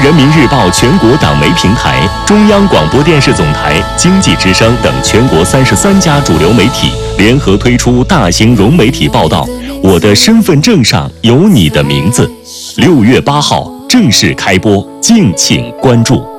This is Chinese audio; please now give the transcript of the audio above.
人民日报全国党媒平台、中央广播电视总台、经济之声等全国33家主流媒体联合推出大型融媒体报道，我的身份证上有你的名字。6月8号正式开播，敬请关注。